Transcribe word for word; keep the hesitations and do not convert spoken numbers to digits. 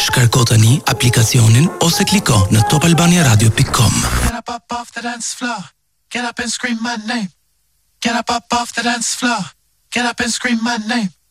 Shkarko tani aplikacionin ose kliko në top albania radio dot com. Get up up off the dance floor. Get up and scream my name. Get up up off the dance floor. Get up and scream my name.